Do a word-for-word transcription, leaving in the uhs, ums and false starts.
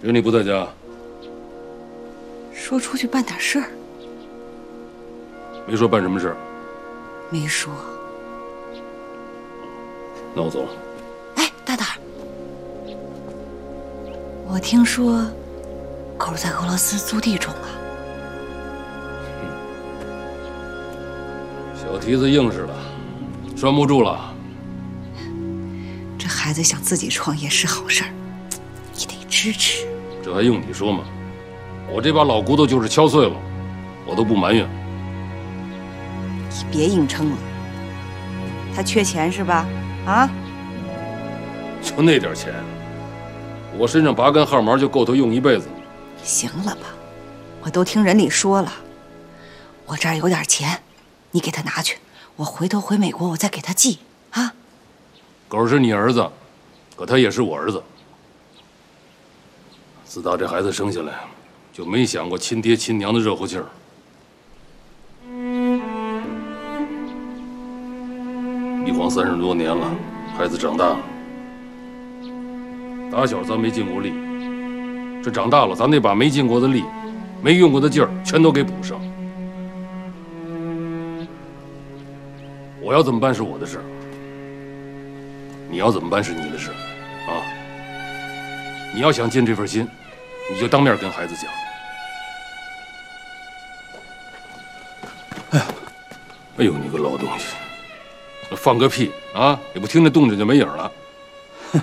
有你不在家， 说出去办点事儿， 没说办什么事儿。 没说。 那我走了。 哎，大胆儿！我听说狗在俄罗斯租地种啊。 小蹄子硬实了，拴不住了。 这孩子想自己创业是好事儿，你得支持。 这还用你说吗？我这把老骨头就是敲碎了，我都不埋怨。 你别硬撑了。他缺钱是吧？啊？ 就那点钱，我身上拔根汗毛就够他用一辈子。 行了吧，我都听人里说了，我这儿有点钱，你给他拿去，我回头回美国我再给他寄啊。 狗是你儿子，可他也是我儿子。自打这孩子生下来，就没想过亲爹亲娘的热乎劲儿。一晃三十多年了，孩子长大了。打小咱没尽过力，这长大了，咱得把没尽过的力、没用过的劲儿全都给补上。我要怎么办是我的事儿，你要怎么办是你的事儿，啊！你要想尽这份心，你就当面跟孩子讲。哎呀，哎呦，你个老东西，放个屁啊！也不听那动静就没影了。